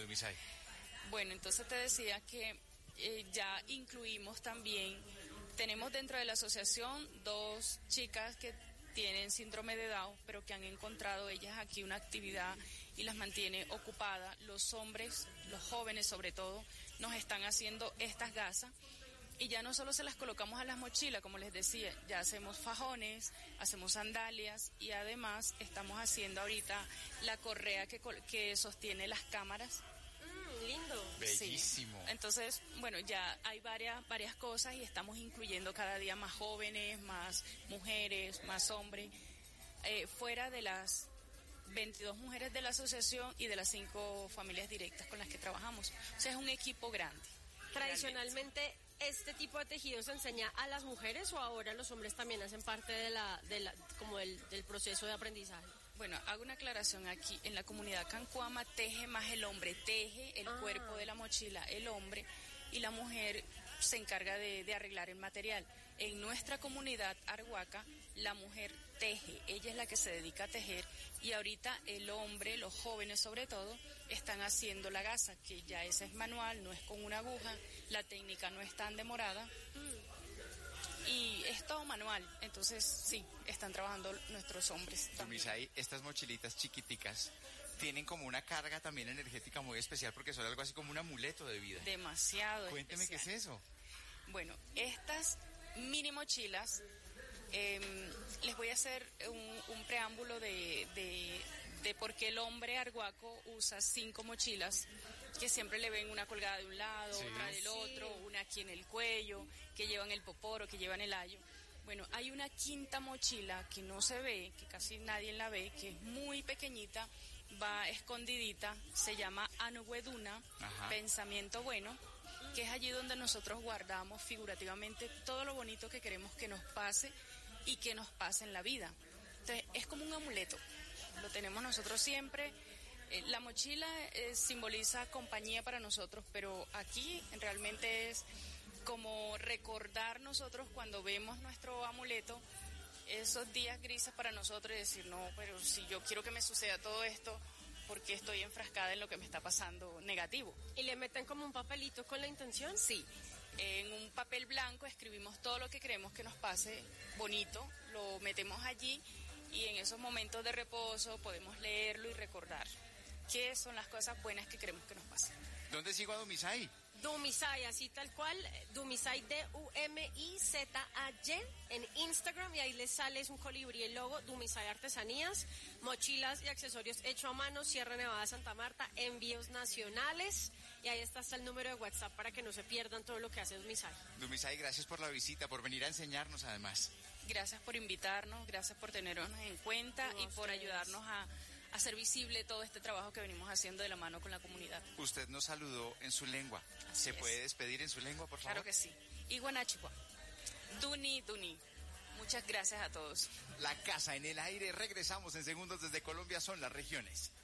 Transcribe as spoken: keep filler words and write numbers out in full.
Dumisay? Bueno, entonces te decía que eh, ya incluimos también, tenemos dentro de la asociación dos chicas que tienen síndrome de Down, pero que han encontrado ellas aquí una actividad y las mantiene ocupadas. Los hombres, los jóvenes sobre todo, nos están haciendo estas gasas y ya no solo se las colocamos a las mochilas, como les decía, ya hacemos fajones, hacemos sandalias y además estamos haciendo ahorita la correa que, que sostiene las cámaras. Mm, lindo. Bellísimo. Sí. Entonces, bueno, ya hay varias, varias cosas y estamos incluyendo cada día más jóvenes, más mujeres, más hombres, eh, fuera de las veintidós mujeres de la asociación y de las cinco familias directas con las que trabajamos. O sea, es un equipo grande. Tradicionalmente, realmente. ¿Este tipo de tejido se enseña a las mujeres o ahora los hombres también hacen parte de la, de la, como del, del proceso de aprendizaje? Bueno, hago una aclaración aquí. En la comunidad Cancuama teje más el hombre, teje el ah. cuerpo de la mochila el hombre y la mujer se encarga de, de arreglar el material. En nuestra comunidad Arhuaca, la mujer teje, ella es la que se dedica a tejer y ahorita el hombre, los jóvenes sobre todo, están haciendo la gasa, que ya esa es manual, no es con una aguja, la técnica no es tan demorada. Mm. Y es todo manual, entonces sí, están trabajando nuestros hombres. Dumisay, estas mochilitas chiquiticas tienen como una carga también energética muy especial porque son algo así como un amuleto de vida. Demasiado Cuénteme especial. ¿Qué es eso? Bueno, estas mini mochilas, eh, les voy a hacer un, un preámbulo de, de, de por qué el hombre arhuaco usa cinco mochilas, que siempre le ven una colgada de un lado, sí. otra del otro, sí. una aquí en el cuello, que llevan el poporo, que llevan el ayo. Bueno, hay una quinta mochila que no se ve, que casi nadie la ve, que es muy pequeñita, va escondidita, se llama Anuweduna, pensamiento bueno, que es allí donde nosotros guardamos figurativamente todo lo bonito que queremos que nos pase y que nos pase en la vida. Entonces, es como un amuleto, lo tenemos nosotros siempre. Eh, la mochila eh, simboliza compañía para nosotros, pero aquí realmente es como recordar nosotros cuando vemos nuestro amuleto, esos días grises para nosotros y decir, no, pero si yo quiero que me suceda todo esto, ¿por qué estoy enfrascada en lo que me está pasando negativo? ¿Y le meten como un papelito con la intención? Sí, en un papel blanco escribimos todo lo que queremos que nos pase bonito, lo metemos allí y en esos momentos de reposo podemos leerlo y recordar qué son las cosas buenas que queremos que nos pasen. ¿Dónde sigo a Dumisay? Dumisay, así tal cual, Dumisay, D U M I Z A Y, en Instagram, y ahí les sale, es un colibrí el logo, Dumisay Artesanías, mochilas y accesorios hecho a mano, Sierra Nevada, Santa Marta, envíos nacionales, y ahí está hasta el número de WhatsApp para que no se pierdan todo lo que hace Dumisay. Dumisay, gracias por la visita, por venir a enseñarnos además. Gracias por invitarnos, gracias por tenernos en cuenta no, y por ustedes. ayudarnos a... hacer visible todo este trabajo que venimos haciendo de la mano con la comunidad. Usted nos saludó en su lengua. Así ¿Se es. puede despedir en su lengua, por favor? Claro que sí. Iguanachua. Duni, Duni. Muchas gracias a todos. La casa en el aire. Regresamos en segundos desde Colombia. Son las regiones.